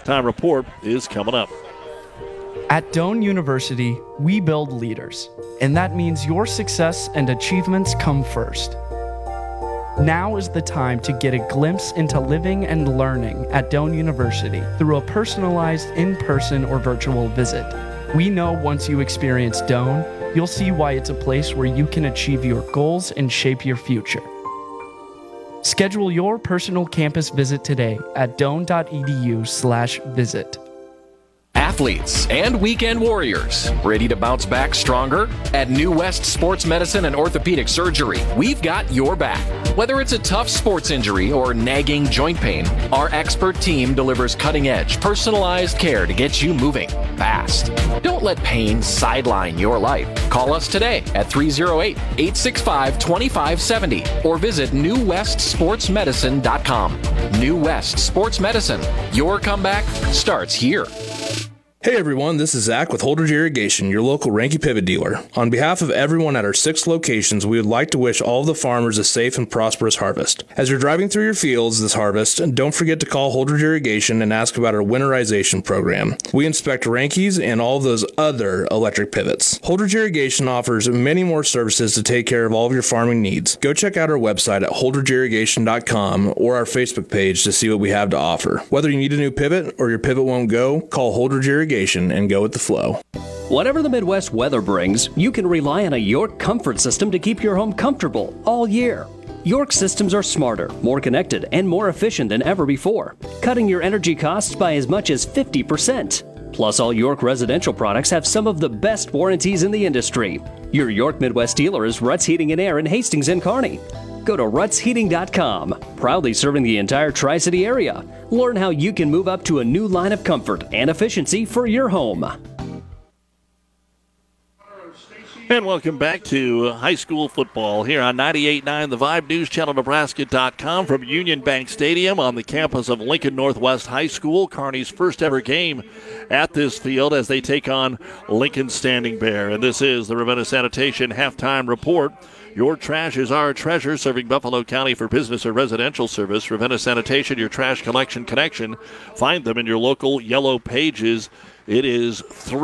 halftime report is coming up. At Doane University, we build leaders, and that means your success and achievements come first. Now is the time to get a glimpse into living and learning at Doane University through a personalized in-person or virtual visit. We know once you experience Doane, you'll see why it's a place where you can achieve your goals and shape your future. Schedule your personal campus visit today at doane.edu/visit. Athletes and weekend warriors, ready to bounce back stronger? At New West Sports Medicine and Orthopedic Surgery, we've got your back. Whether it's a tough sports injury or nagging joint pain, our expert team delivers cutting-edge, personalized care to get you moving fast. Don't let pain sideline your life. Call us today at 308-865-2570 or visit newwestsportsmedicine.com. New West Sports Medicine. Your comeback starts here. Hey everyone, this is Zach with Holdridge Irrigation, your local Ranky Pivot dealer. On behalf of everyone at our 6 locations, we would like to wish all of the farmers a safe and prosperous harvest. As you're driving through your fields this harvest, don't forget to call Holdridge Irrigation and ask about our winterization program. We inspect Rankies and all of those other electric pivots. Holdridge Irrigation offers many more services to take care of all of your farming needs. Go check out our website at holdridgeirrigation.com or our Facebook page to see what we have to offer. Whether you need a new pivot or your pivot won't go, call Holdridge Irrigation and go with the flow. Whatever the Midwest weather brings, you can rely on a York comfort system to keep your home comfortable all year. York systems are smarter, more connected, and more efficient than ever before, cutting your energy costs by as much as 50%. Plus, all York residential products have some of the best warranties in the industry. Your York Midwest dealer is Ruts Heating and Air in Hastings and Kearney. Go to rutsheating.com, proudly serving the entire Tri-City area. Learn how you can move up to a new line of comfort and efficiency for your home. And welcome back to high school football here on 98.9 The Vibe, News Channel Nebraska.com from Union Bank Stadium on the campus of Lincoln Northwest High School. Kearney's first ever game at this field as they take on Lincoln Standing Bear. And this is the Ravenna Sanitation halftime report. Your trash is our treasure, serving Buffalo County for business or residential service. Ravenna Sanitation, your trash collection connection. Find them in your local yellow pages. It is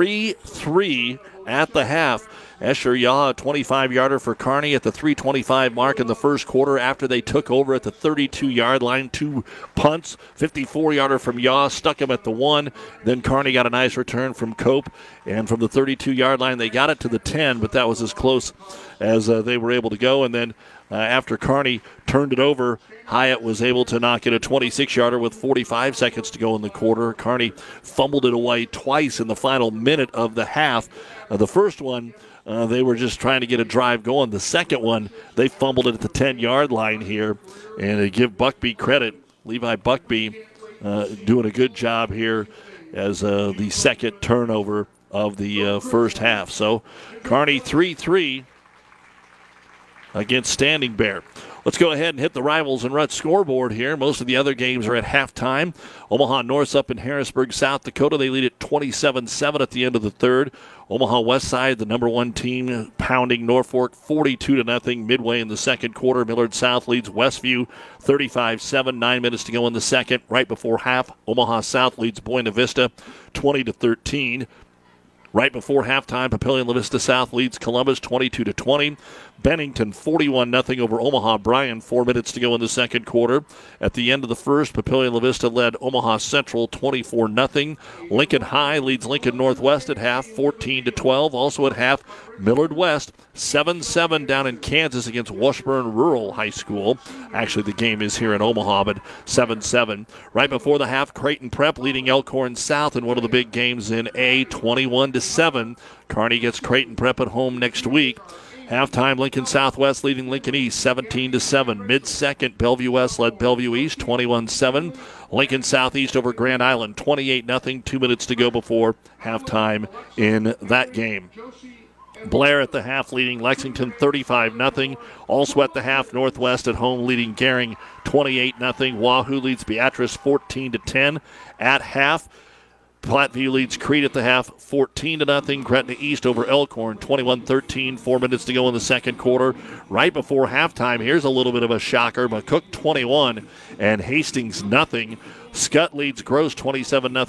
3-3 at the half. Escher Yaw, a 25-yarder for Kearney at the 3:25 mark in the first quarter after they took over at the 32-yard line. 2 punts, 54-yarder from Yaw, stuck him at the 1. Then Kearney got a nice return from Cope, and from the 32-yard line they got it to the 10, but that was as close as they were able to go. And then after Kearney turned it over, Hyatt was able to knock in a 26-yarder with 45 seconds to go in the quarter. Kearney fumbled it away twice in the final minute of the half. The first one, they were just trying to get a drive going. The second one, they fumbled it at the 10-yard line here. And to give Buckby credit, Levi Buckby doing a good job here as the second turnover of the first half. So Kearney 3-3 against Standing Bear. Let's go ahead and hit the Rivals and Ruts scoreboard here. Most of the other games are at halftime. Omaha North's up in Harrisburg, South Dakota. They lead at 27-7 at the end of the third. Omaha West Side, the number 1 team, pounding Norfolk 42-0 midway in the second quarter. Millard South leads Westview 35-7. 9 minutes to go in the second. Right before half, Omaha South leads Buena Vista 20-13. Right before halftime, Papillion La Vista South leads Columbus 22-20. Bennington 41-0 over Omaha Bryan. 4 minutes to go in the second quarter. At the end of the first, Papillion La Vista led Omaha Central 24-0. Lincoln High leads Lincoln Northwest at half 14-12. Also at half, Millard West 7-7 down in Kansas against Washburn Rural High School. Actually, the game is here in Omaha, but 7-7. Right before the half, Creighton Prep leading Elkhorn South in one of the big games in A, 21-7. Kearney gets Creighton Prep at home next week. Halftime, Lincoln Southwest leading Lincoln East 17-7. Mid-second, Bellevue West led Bellevue East 21-7. Lincoln Southeast over Grand Island 28-0. 2 minutes to go before halftime in that game. Blair at the half leading Lexington 35-0. Also at the half, Northwest at home leading Gering 28-0. Wahoo leads Beatrice 14-10. At half, Platteview leads Crete at the half 14-0. Gretna East over Elkhorn 21-13. 4 minutes to go in the second quarter. Right before halftime, here's a little bit of a shocker. McCook 21 and Hastings nothing. Scott leads Gross 27-0.